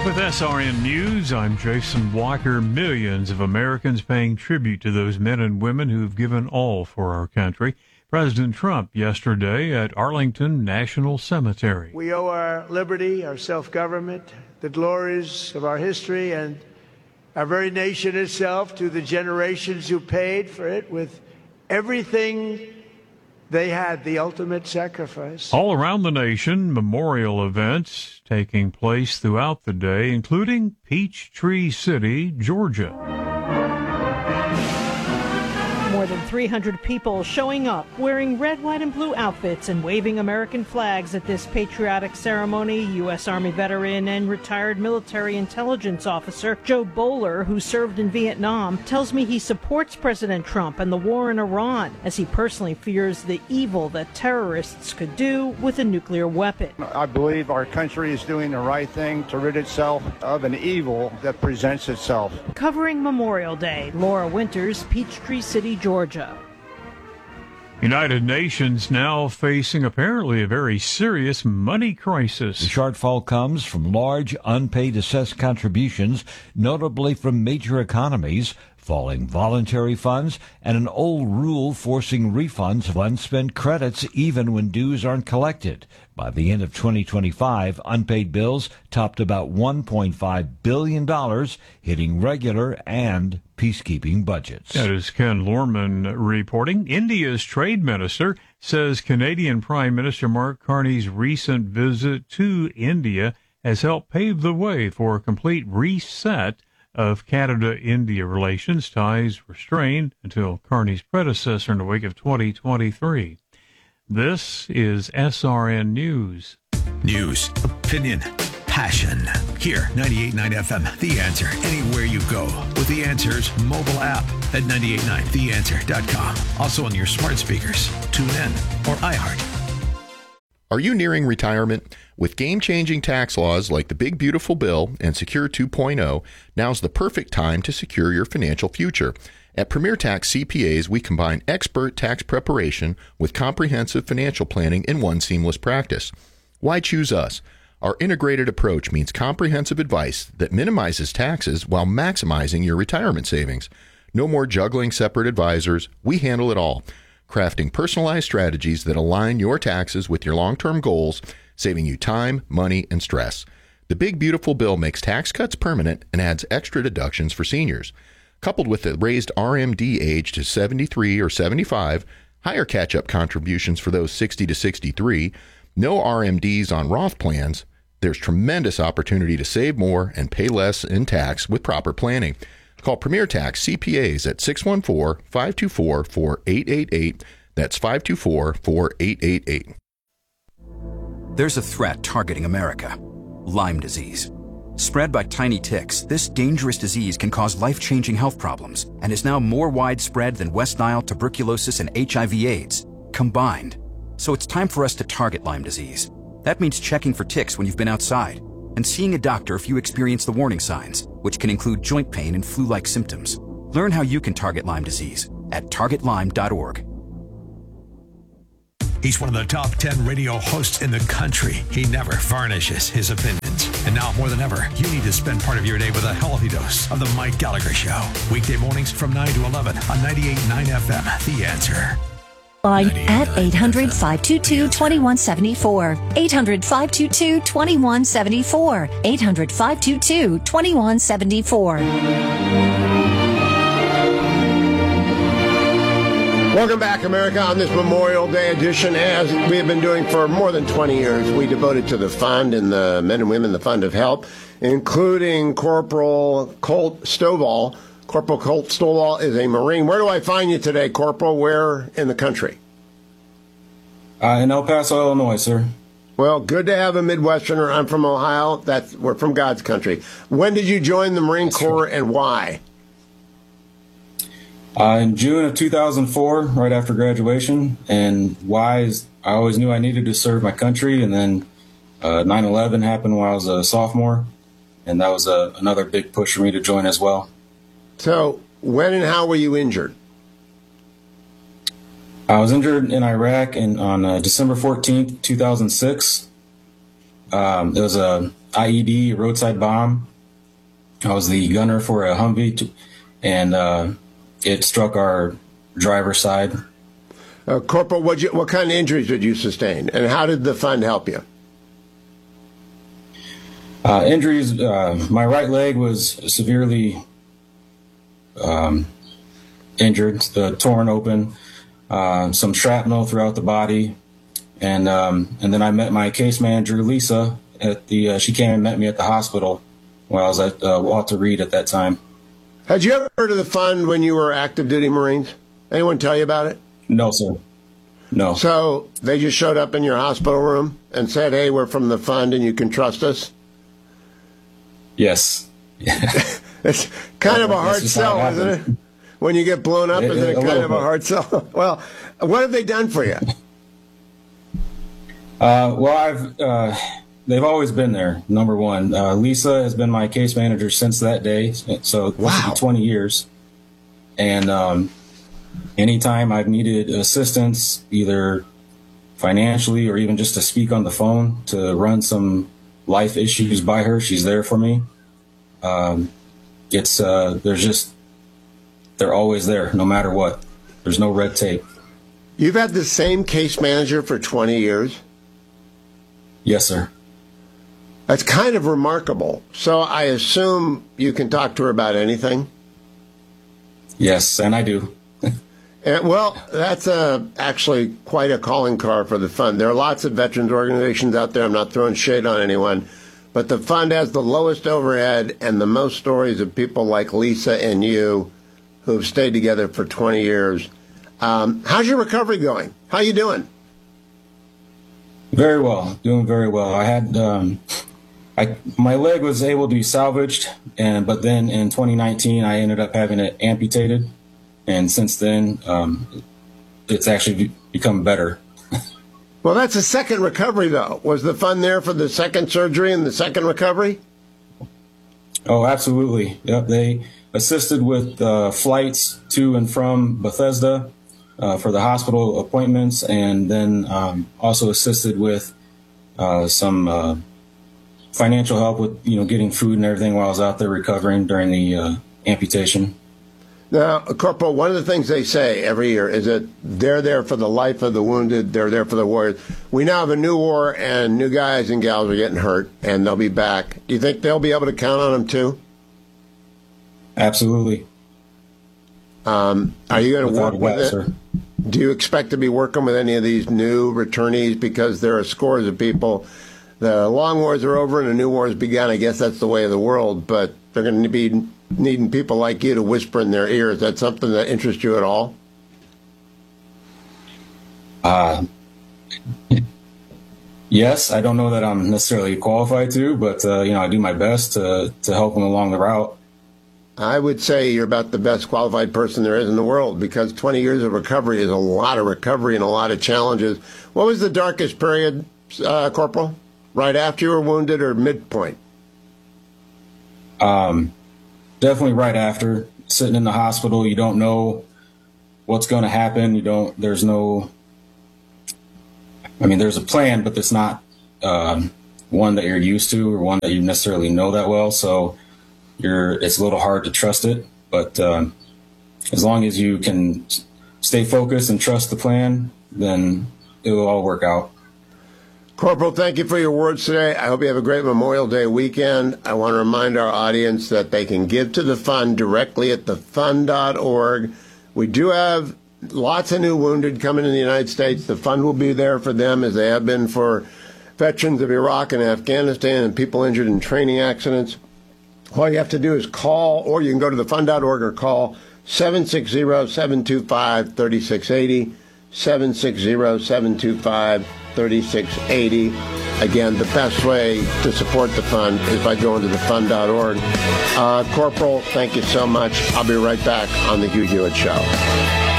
With SRN News, I'm Jason Walker. Millions of Americans paying tribute to those men and women who've given all for our country. President Trump yesterday at Arlington National Cemetery. We owe our liberty, our self-government, the glories of our history, and our very nation itself to the generations who paid for it with everything they had, the ultimate sacrifice. All around the nation, memorial events taking place throughout the day, including Peachtree City, Georgia. More than 300 people showing up wearing red, white, and blue outfits and waving American flags at this patriotic ceremony. U.S. Army veteran and retired military intelligence officer Joe Bowler, who served in Vietnam, tells me he supports President Trump and the war in Iran, as he personally fears the evil that terrorists could do with a nuclear weapon. I believe our country is doing the right thing to rid itself of an evil that presents itself. Covering Memorial Day, Laura Winters, Peachtree City, Georgia. United Nations now facing apparently a very serious money crisis. The shortfall comes from large unpaid assessed contributions, notably from major economies, falling voluntary funds, and an old rule forcing refunds of unspent credits even when dues aren't collected. By the end of 2025, unpaid bills topped about $1.5 billion, hitting regular and peacekeeping budgets. That is Ken Lorman reporting. India's trade minister says Canadian Prime Minister Mark Carney's recent visit to India has helped pave the way for a complete reset of Canada-India relations. Ties were strained until Carney's predecessor in the wake of 2023. This is SRN News. News, opinion, passion. Here, 98.9 FM, The Answer. Anywhere you go with The Answer's mobile app at 989theanswer.com. Also on your smart speakers, TuneIn, or iHeart. Are you nearing retirement? With game-changing tax laws like the Big Beautiful Bill and Secure 2.0, now's the perfect time to secure your financial future. At Premier Tax CPAs, we combine expert tax preparation with comprehensive financial planning in one seamless practice. Why choose us? Our integrated approach means comprehensive advice that minimizes taxes while maximizing your retirement savings. No more juggling separate advisors. We handle it all, crafting personalized strategies that align your taxes with your long-term goals, saving you time, money, and stress. The Big Beautiful Bill makes tax cuts permanent and adds extra deductions for seniors. Coupled with the raised RMD age to 73 or 75, higher catch-up contributions for those 60 to 63, no RMDs on Roth plans, there's tremendous opportunity to save more and pay less in tax with proper planning. Call Premier Tax CPAs at 614-524-4888. That's 524-4888. There's a threat targeting America: Lyme disease. Spread by tiny ticks, this dangerous disease can cause life-changing health problems and is now more widespread than West Nile, tuberculosis, and HIV/AIDS combined. So it's time for us to target Lyme disease. That means checking for ticks when you've been outside and seeing a doctor if you experience the warning signs, which can include joint pain and flu-like symptoms. Learn how you can target Lyme disease at targetlyme.org. He's one of the top 10 radio hosts in the country. He never varnishes his opinions. And now more than ever, you need to spend part of your day with a healthy dose of The Mike Gallagher Show. Weekday mornings from 9 to 11 on 98.9 FM, The Answer. Line at 800-522-2174. 800-522-2174. 800-522-2174. Welcome back, America, on this Memorial Day edition, as we have been doing for more than 20 years. We devoted to the fund and the men and women, the Fund of Help, including Corporal Colt Stovall. Corporal Colt Stovall is a Marine. Where do I find you today, Corporal? Where in the country? In El Paso, Illinois, sir. Well, good to have a Midwesterner. I'm from Ohio. We're from God's country. When did you join the Marine Corps and why? In June of 2004, right after graduation. And why is I always knew I needed to serve my country. And then 9/11 happened while I was a sophomore. And that was another big push for me to join as well. So when and how were you injured? I was injured in Iraq on December 14th, 2006. It was a IED, roadside bomb. I was the gunner for a Humvee, and it struck our driver's side. Corporal, what kind of injuries did you sustain, and how did the fund help you? Injuries, my right leg was severely injured, torn open, some shrapnel throughout the body. And then I met my case manager, Lisa, she came and met me at the hospital while I was at Walter Reed at that time. Had you ever heard of the fund when you were active duty Marines? Anyone tell you about it? No, sir. No. So they just showed up in your hospital room and said, hey, we're from the fund and you can trust us? Yes. It's kind of a hard sell, isn't it? When you get blown up, isn't it kind of a hard sell? Well, what have they done for you? They've always been there, number one. Lisa has been my case manager since that day, so this will be 20 years. And anytime I've needed assistance, either financially or even just to speak on the phone, to run some life issues by her, she's there for me. They're always there, no matter what. There's no red tape. You've had the same case manager for 20 years? Yes, sir. That's kind of remarkable. So I assume you can talk to her about anything? Yes, and I do. Well, that's actually quite a calling card for the fund. There are lots of veterans organizations out there. I'm not throwing shade on anyone. But the fund has the lowest overhead and the most stories of people like Lisa and you who have stayed together for 20 years. How's your recovery going? How you doing? Very well. Doing very well. I had my leg was able to be salvaged, but then in 2019 I ended up having it amputated, and since then it's actually become better. Well, that's a second recovery, though. Was the fund there for the second surgery and the second recovery? Oh, absolutely. Yep, they assisted with flights to and from Bethesda for the hospital appointments, and then also assisted with some financial help with getting food and everything while I was out there recovering during the amputation. Now, Corporal, one of the things they say every year is that they're there for the life of the wounded, they're there for the warriors. We now have a new war, and new guys and gals are getting hurt, and they'll be back. Do you think they'll be able to count on them, too? Absolutely. Are you going to work with it? Sir. Do you expect to be working with any of these new returnees? Because there are scores of people. The long wars are over and the new wars began. I guess that's the way of the world, but they're going to be needing people like you to whisper in their ears. Is that something that interests you at all? Yes, I don't know that I'm necessarily qualified to, but I do my best to help them along the route. I would say you're about the best qualified person there is in the world, because 20 years of recovery is a lot of recovery and a lot of challenges. What was the darkest period, Corporal? Right after you were wounded or midpoint? Definitely right after. Sitting in the hospital, you don't know what's going to happen. There's a plan, but it's not one that you're used to or one that you necessarily know that well. So it's a little hard to trust it. But as long as you can stay focused and trust the plan, then it will all work out. Corporal, thank you for your words today. I hope you have a great Memorial Day weekend. I want to remind our audience that they can give to the fund directly at thefund.org. We do have lots of new wounded coming in the United States. The fund will be there for them, as they have been for veterans of Iraq and Afghanistan and people injured in training accidents. All you have to do is call, or you can go to thefund.org or call 760-725-3680, 760-725-3680. Again, the best way to support the fund is by going to thefund.org. Corporal, thank you so much. I'll be right back on The Hugh Hewitt Show.